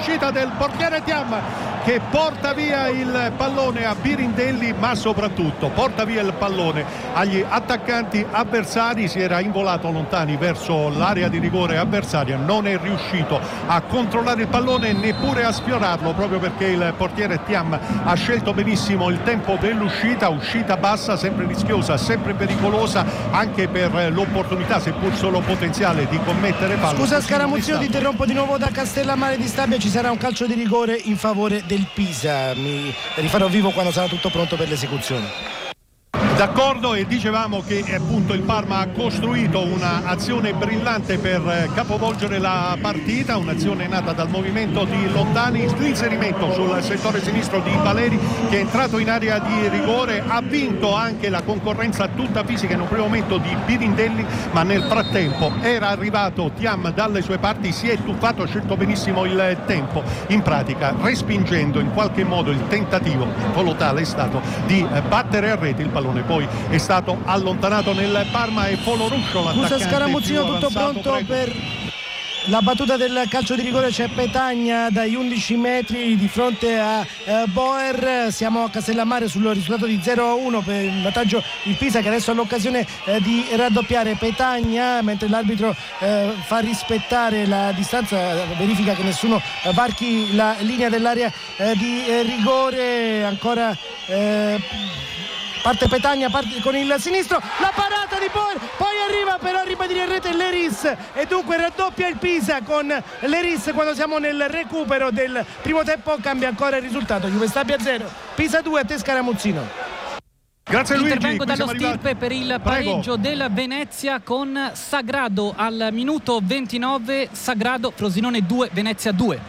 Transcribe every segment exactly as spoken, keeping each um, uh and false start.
l'uscita del portiere Thiam che porta via il pallone a Birindelli, ma soprattutto porta via il pallone agli attaccanti avversari. Si era involato lontani verso l'area di rigore avversaria, non è riuscito a controllare il pallone neppure a sfiorarlo, proprio perché il portiere Thiam ha scelto benissimo il tempo dell'uscita, uscita bassa, sempre rischiosa, sempre pericolosa, anche per l'opportunità, seppur solo potenziale, di commettere fallo. Scusa Scaramuzzino, ti interrompo di nuovo da Castellammare di Stabia. Ci sarà un calcio di rigore in favore del Pisa, mi rifarò vivo quando sarà tutto pronto per l'esecuzione. D'accordo, e dicevamo che appunto il Parma ha costruito un'azione brillante per capovolgere la partita, un'azione nata dal movimento di Lontani, l'inserimento sul settore sinistro di Valeri che è entrato in area di rigore, ha vinto anche la concorrenza tutta fisica in un primo momento di Birindelli, ma nel frattempo era arrivato Thiam dalle sue parti, si è tuffato, ha scelto benissimo il tempo, in pratica respingendo in qualche modo il tentativo colotale è stato di battere a rete il pallone. Poi è stato allontanato nel Parma e Polo Ruscio l'attaccante. Scusa Scaramuzzino, tutto pronto, prego. Per la battuta del calcio di rigore c'è Petagna dagli undici metri di fronte a eh, Boer. Siamo a Castellammare sul risultato di zero a uno per il vantaggio il Pisa, che adesso ha l'occasione eh, di raddoppiare. Petagna, mentre l'arbitro eh, fa rispettare la distanza, verifica che nessuno eh, varchi la linea dell'area eh, di eh, rigore. Ancora eh, parte Petagna, parte con il sinistro, la parata di Boer, poi arriva però a ribadire in rete Leris e dunque raddoppia il Pisa con Leris. Quando siamo nel recupero del primo tempo cambia ancora il risultato, Juve Stabia zero, Pisa due. A te Scaramuzzino. Grazie Luigi. Intervengo dallo Stirpe per il pareggio del Venezia con Sagrado al minuto ventinove. Sagrado, Frosinone due, Venezia due.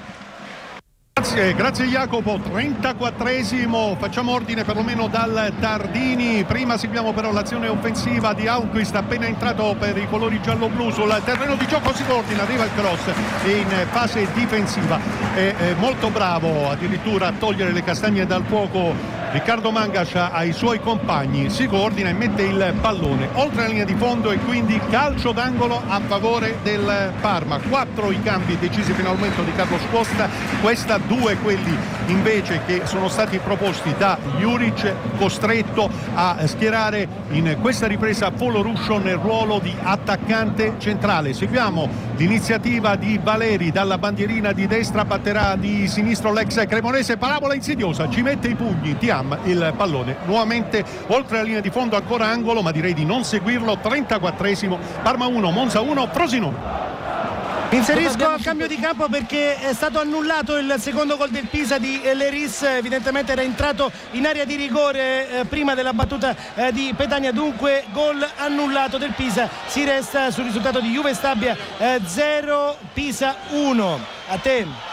Grazie, grazie Jacopo, trentaquattresimo, facciamo ordine perlomeno dal Tardini. Prima seguiamo però l'azione offensiva di Aunquist, appena entrato per i colori giallo-blu sul terreno di gioco, si coordina, arriva il cross in fase difensiva, è, è molto bravo addirittura a togliere le castagne dal fuoco Riccardo Mangas ai suoi compagni, si coordina e mette il pallone oltre la linea di fondo e quindi calcio d'angolo a favore del Parma. Quattro i cambi decisi fino al momento di Carlos Costa, questa due quelli invece che sono stati proposti da Juric, costretto a schierare in questa ripresa Polo Ruscio nel ruolo di attaccante centrale. Seguiamo l'iniziativa di Valeri dalla bandierina di destra, batterà di sinistro l'ex cremonese, parabola insidiosa, ci mette i pugni Thiam, il pallone nuovamente oltre la linea di fondo, ancora angolo, ma direi di non seguirlo. trentaquattresimo, Parma uno, Monza uno, Frosinone. Inserisco al cambio di campo perché è stato annullato il secondo gol del Pisa di Leris, evidentemente era entrato in area di rigore eh, prima della battuta eh, di Petagna, dunque gol annullato del Pisa. Si resta sul risultato di Juve Stabia eh, zero, Pisa uno. A te.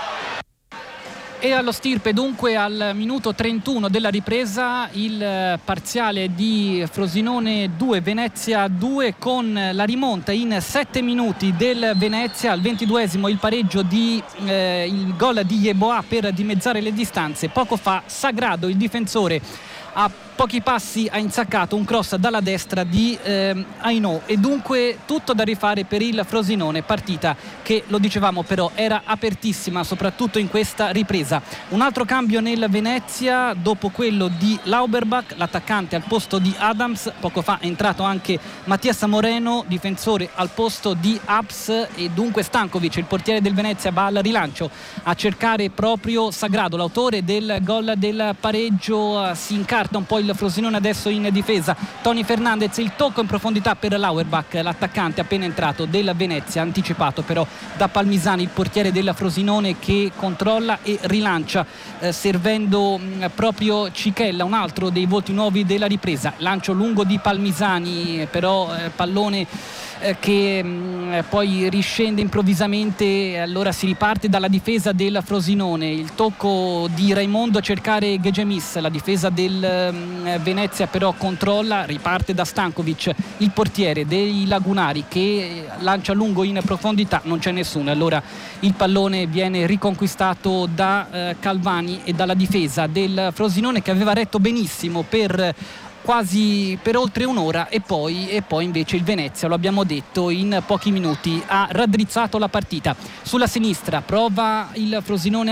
E allo Stirpe dunque al minuto trentuno della ripresa il parziale di Frosinone due, Venezia due, con la rimonta in sette minuti del Venezia. Al ventiduesimo il pareggio di eh, il gol di Yeboah per dimezzare le distanze. Poco fa Sagrado, il difensore, a pochi passi ha insaccato un cross dalla destra di eh, Ainò, e dunque tutto da rifare per il Frosinone, partita che, lo dicevamo, però era apertissima soprattutto in questa ripresa. Un altro cambio nel Venezia dopo quello di Lauberbach, l'attaccante al posto di Adams. Poco fa è entrato anche Mattias Moreno, difensore, al posto di Abs, e dunque Stankovic, il portiere del Venezia, va al rilancio a cercare proprio Sagrado, l'autore del gol del pareggio. Si incarta un po' il Frosinone adesso in difesa. Tony Fernandez, il tocco in profondità per Lauerbach, l'attaccante appena entrato del Venezia, anticipato però da Palmisani, il portiere del Frosinone, che controlla e rilancia eh, servendo mh, proprio Cichella, un altro dei volti nuovi della ripresa. Lancio lungo di Palmisani, però eh, pallone eh, che mh, poi riscende improvvisamente, allora si riparte dalla difesa del Frosinone. Il tocco di Raimondo a cercare Gegemis, la difesa del mh, Venezia però controlla, riparte da Stankovic, il portiere dei Lagunari, che lancia lungo in profondità, non c'è nessuno, allora il pallone viene riconquistato da eh, Calvani e dalla difesa del Frosinone, che aveva retto benissimo per quasi per oltre un'ora, e poi, e poi invece il Venezia, lo abbiamo detto, in pochi minuti ha raddrizzato la partita. Sulla sinistra prova il Frosinone